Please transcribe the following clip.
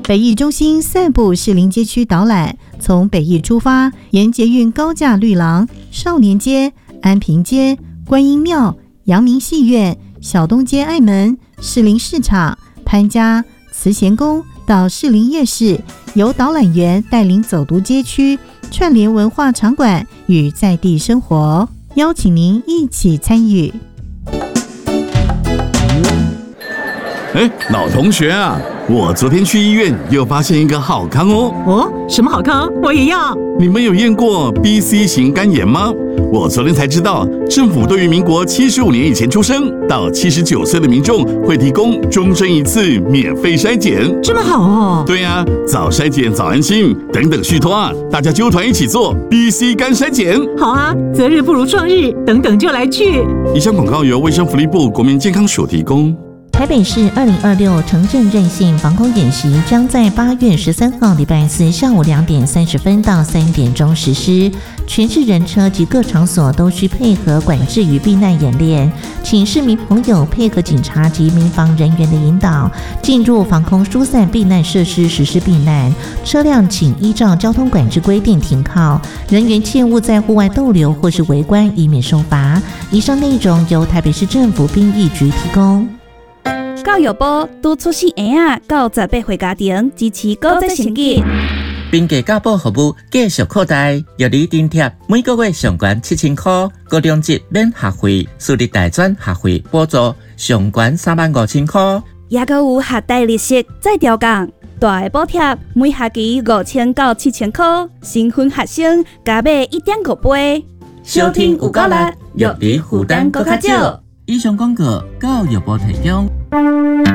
北艺中心散步士林街区导览，从北艺出发，沿捷运高架绿廊、少年街、安平街、观音庙、阳明戏院、小东街爱门、士林市场、潘家、慈贤宫到士林夜市，由导览员带领走读街区，串联文化场馆与在地生活，邀请您一起参与。 老同学啊，我昨天去医院又发现一个好康哦。 哦，什么好康？我也要。 你们有验过 BC 型肝炎吗？我昨天才知道，政府对于民国75年以前出生到79岁的民众会提供终身一次免费筛检。 这么好哦？ 对啊，早筛检早安心，等等续托啊，大家揪团一起做 BC 肝筛检。 好啊，择日不如撞日，等等就来去。 以上广告由卫生福利部国民健康署提供。 台北市2026城镇韧性防空演习将在8月13号礼拜四下午2点30分到3点钟实施，全市人车及各场所都需配合管制与避难演练，请市民朋友配合警察及民防人员的引导，进入防空疏散避难设施实施避难，车辆请依照交通管制规定停靠，人员切勿在户外逗留或是围观，以免受罚。以上内容由台北市政府兵役局提供。 教育部督促新婴仔到18岁家庭支持高职成绩。 并给教保服务继续扩大，药理津贴每个月上悬7000块，高中职免学费，私立大专学费补助上悬35000块， 也还有学贷利息再调降，大的补贴每学期5000到7000块，新婚学生加买1.5倍。 收听有够力，育儿负担更较少。以上广告教育部提供。